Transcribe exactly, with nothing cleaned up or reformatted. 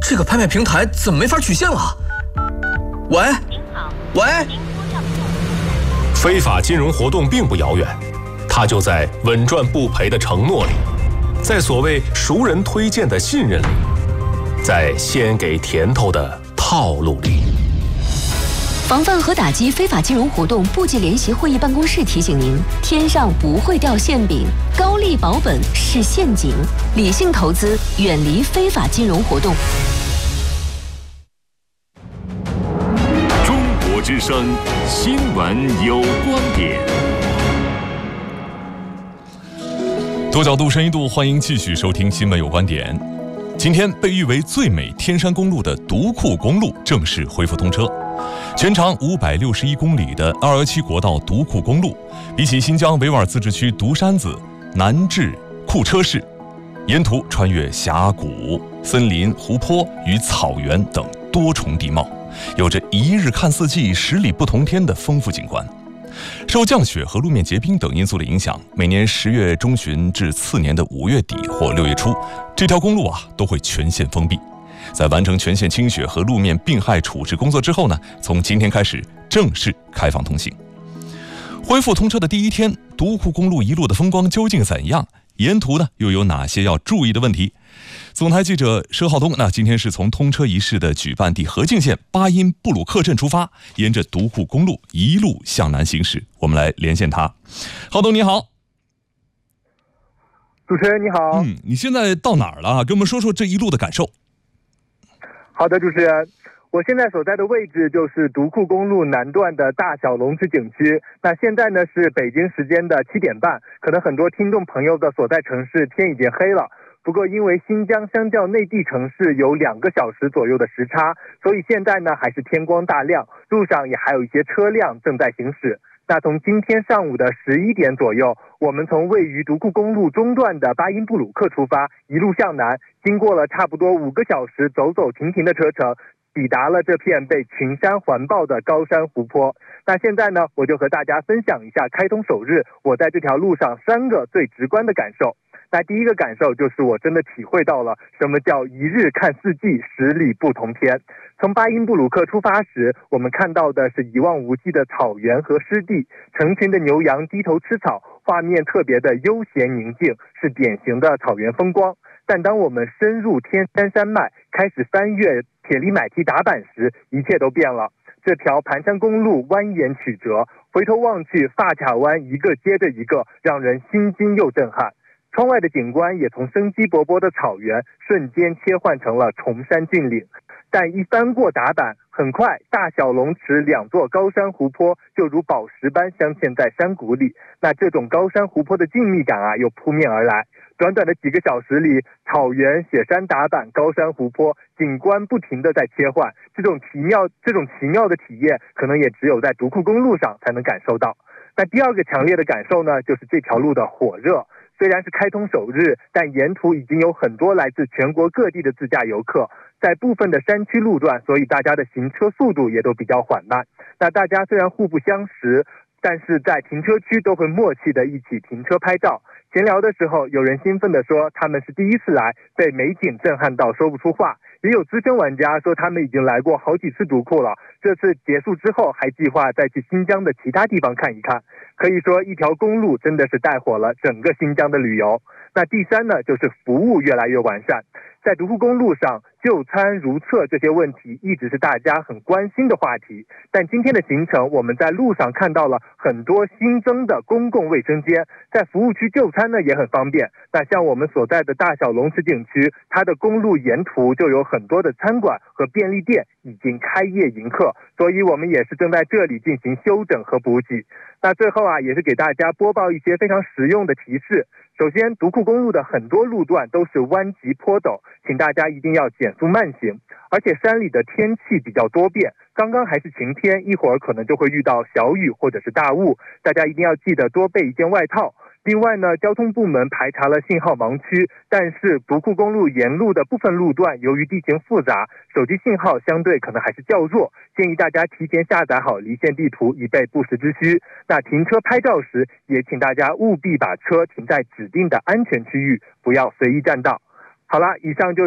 这个拍卖平台怎么没法取现了？喂， 您好， 喂， 非法金融活动并不遥远，它就在稳赚不赔的承诺里，在所谓熟人推荐的信任里，在先给甜头的套路里。 防范和打击非法金融活动部际联席会议办公室提醒您：天上不会掉馅饼，高利保本是陷阱，理性投资，远离非法金融活动。 中国之声新闻有观点， 多角度、深一度，欢迎继续收听新闻有观点。今天，被誉为最美天山公路的独库公路正式恢复通车。全长五百六十一公里的二幺七国道独库公路，比起新疆维吾尔自治区独山子、南至库车市，沿途穿越峡谷、森林、湖泊与草原等多重地貌，有着一日看四季、十里不同天的丰富景观。受降雪和路面结冰等因素的影响，每年十月中旬至次年的五月底或六月初，这条公路啊都会全线封闭。在完成全线清雪和路面病害处置工作之后呢，从今天开始正式开放通行。恢复通车的第一天，独库公路一路的风光究竟怎样？沿途呢又有哪些要注意的问题？总台记者佘浩东，那今天是从通车仪式的举办地河静县巴音布鲁克镇出发，沿着独库公路一路向南行驶。我们来连线他。浩东你好。 主持人你好。 嗯，你现在到哪儿了？跟我们说说这一路的感受。 好的，主持人，我现在所在的位置就是独库公路南段的大小龙池景区。那现在呢是北京时间的七点半，可能很多听众朋友的所在城市天已经黑了。不过因为新疆相较内地城市有两个小时左右的时差，所以现在呢还是天光大亮，路上也还有一些车辆正在行驶。那从今天上午的十一点左右，我们从位于独库公路中段的巴音布鲁克出发，一路向南，经过了差不多五个小时走走停停的车程，抵达了这片被群山环抱的高山湖泊。那现在呢，我就和大家分享一下开通首日我在这条路上三个最直观的感受。那第一个感受就是我真的体会到了什么叫一日看四季，十里不同天。从巴音布鲁克出发时，我们看到的是一望无际的草原和湿地，成群的牛羊低头吃草，画面特别的悠闲宁静，是典型的草原风光。但当我们深入天山山脉，开始翻越铁力买蹄打板时，一切都变了。这条盘山公路蜿蜒曲折，回头望去，发卡弯一个接着一个，让人心惊又震撼。窗外的景观也从生机勃勃的草原瞬间切换成了崇山峻岭。但一翻过打板，很快大小龙池两座高山湖泊就如宝石般镶嵌在山谷里。那这种高山湖泊的静谧感啊，又扑面而来。短短的几个小时里，草原、雪山打板、高山湖泊，景观不停地在切换。这种奇妙、这种奇妙的体验，可能也只有在独库公路上才能感受到。那第二个强烈的感受呢，就是这条路的火热。虽然是开通首日，但沿途已经有很多来自全国各地的自驾游客。在部分的山区路段，所以大家的行车速度也都比较缓慢。那大家虽然互不相识，但是在停车区都会默契的一起停车拍照。闲聊的时候，有人兴奋地说他们是第一次来，被美景震撼到说不出话。也有资深玩家说他们已经来过好几次独库了，这次结束之后还计划再去新疆的其他地方看一看。可以说一条公路真的是带火了整个新疆的旅游。那第三呢，就是服务越来越完善。在独库公路上，就餐如厕这些问题一直是大家很关心的话题。但今天的行程，我们在路上看到了很多新增的公共卫生间，在服务区就餐呢也很方便。那像我们所在的大小龙池景区，它的公路沿途就有很多的餐馆和便利店已经开业迎客，所以我们也是正在这里进行修整和补给。那最后啊，也是给大家播报一些非常实用的提示。首先，独库公路的很多路段都是弯急坡陡，请大家一定要减速慢行。而且山里的天气比较多变，刚刚还是晴天，一会儿可能就会遇到小雨或者是大雾，大家一定要记得多备一件外套。另外呢，交通部门排查了信号盲区，但是独库公路沿路的部分路段由于地形复杂，手机信号相对可能还是较弱，建议大家提前下载好离线地图，以备不时之需。那停车拍照时，也请大家务必把车停在指定的安全区域，不要随意占道。好了，以上就